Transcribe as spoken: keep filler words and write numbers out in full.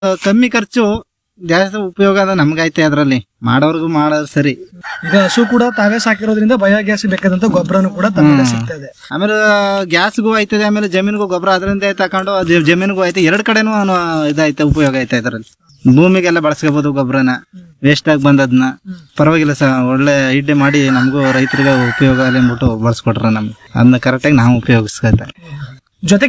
ಕಮ್ಮಿ ಖರ್ಚು ಜಾಸ್ತಿ ಉಪಯೋಗ ಅದ ನಮ್ಗೈತೆ ಅದ್ರಲ್ಲಿ ಮಾಡೋರ್ಗು ಮಾಡೋದು ಸರಿ. ಈಗ ಹಸು ಕೂಡ ತಾವೇ ಸಾಕಿರೋದ್ರಿಂದ ಬಯೋಗ್ಯಾಸ್ ಬೇಕಾದಂತ ಗೊಬ್ಬರನು ಕೂಡ ತಮಗೆ ಸಿಗ್ತಾ ಇದೆ. ಆಮೇಲೆ ಗ್ಯಾಸ್ಗೂ ಆಯ್ತದೆ, ಆಮೇಲೆ ಜಮೀನಿಗೂ ಗೊಬ್ಬರ ಅದರಿಂದ ತಕೊಂಡು ಅದು ಜಮೀನಿಗೂ ಆಯ್ತು, ಎರಡ್ ಕಡೆನೂ ಇದೈತೆ ಉಪಯೋಗ ಐತೆ ಅದ್ರಲ್ಲಿ. ಭೂಮಿಗೆಲ್ಲ ಬಳಸ್ಕೋಬಹುದು ಗೊಬ್ಬರನ, ವೇಸ್ಟ್ ಆಗಿ ಬಂದದ್ನ ಪರವಾಗಿಲ್ಲ ಸಹ ಒಳ್ಳೆ ಇಡ್ಡೆ ಮಾಡಿ ನಮಗೂ ರೈತರಿಗೆ ಉಪಯೋಗ ಅಲ್ಲಿ ಅಂದ್ಬಿಟ್ಟು ಬಳಸ್ಕೊಟ್ರ ನಮ್ಗೆ ಅದನ್ನ ಕರೆಕ್ಟಾಗಿ ನಾವು ಉಪಯೋಗಿಸ್ಕೊತ. ಜೊತೆಗೆ